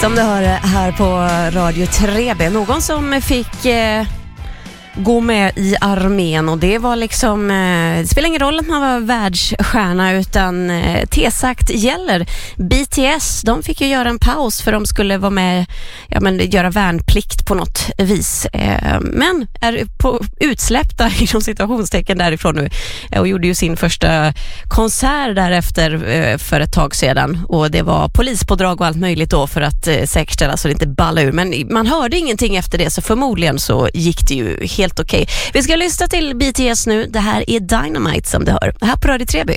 Som du hör här på Radio 3B. Någon som fick gå med i armén, och det var liksom det spelar ingen roll att man var världsstjärna, utan T-sagt gäller. BTS, de fick ju göra en paus för de skulle vara med, göra värnplikt på något vis, men är utsläppta inom situationstecken därifrån nu, och gjorde ju sin första konsert därefter för ett tag sedan, och det var polispådrag och allt möjligt då för att säkerställa så det inte ballar ur, men man hörde ingenting efter det, så förmodligen så gick det ju helt okej. Vi ska lyssna till BTS nu. Det här är Dynamite som du hör här på Radio 3B.